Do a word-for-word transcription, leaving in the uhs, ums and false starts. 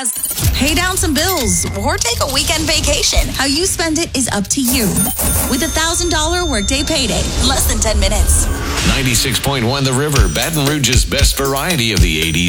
gas, pay down some bills, or take a weekend vacation. How you spend it is up to you. With a one thousand dollars Workday Payday, less than ten minutes. ninety-six point one The River, Baton Rouge's best variety of the eighties.